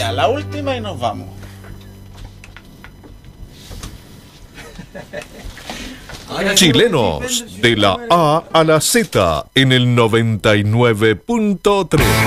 Ya, la última y nos vamos. Chilenos, de la A a la Z en el 99.3.